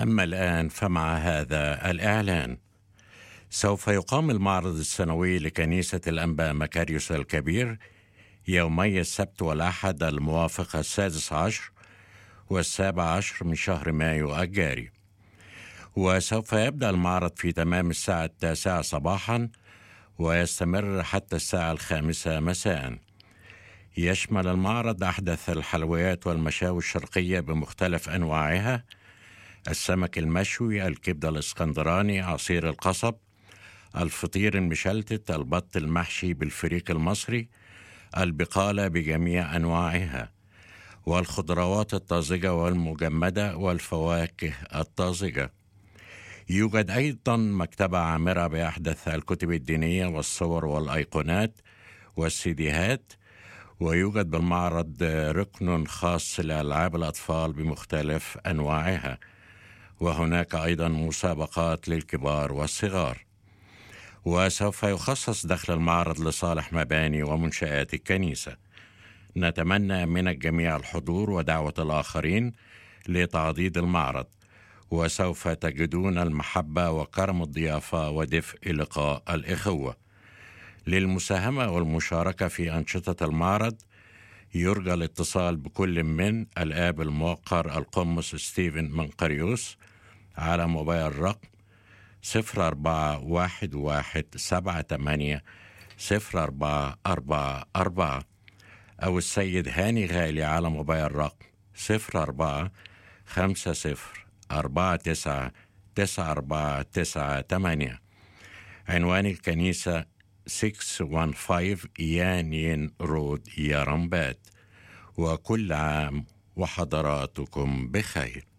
أما الآن فمع هذا الإعلان: سوف يقام المعرض السنوي لكنيسة الأنبا مكاريوس الكبير يومي السبت والأحد الموافق 16 و17 من شهر مايو الجاري، وسوف يبدأ المعرض في تمام الساعة 9 صباحا ويستمر حتى الساعة 5 مساء. يشمل المعرض أحدث الحلويات والمشاوي الشرقية بمختلف أنواعها: السمك المشوي، الكبدة الإسكندراني، عصير القصب، الفطير المشلتت، البط المحشي بالفريك المصري، البقالة بجميع أنواعها، والخضروات الطازجة والمجمدة والفواكه الطازجة. يوجد أيضا مكتبة عامرة بأحدث الكتب الدينية والصور والأيقونات والسيديهات، ويوجد بالمعرض ركن خاص لألعاب الأطفال بمختلف أنواعها، وهناك أيضا مسابقات للكبار والصغار. وسوف يخصص دخل المعرض لصالح مباني ومنشآت الكنيسة. نتمنى من الجميع الحضور ودعوة الآخرين لتعضيد المعرض، وسوف تجدون المحبة وكرم الضيافة ودفء لقاء الإخوة. للمساهمة والمشاركة في أنشطة المعرض يرجى الاتصال بكل من الآب الموقر القمص ستيفن منقريوس على موبايل رقم 04-1878-0444، أو السيد هاني غالي على موبايل رقم 04-50-49-9498. عنوان الكنيسة 615 يانين رود يارمبات. وكل عام وحضراتكم بخير.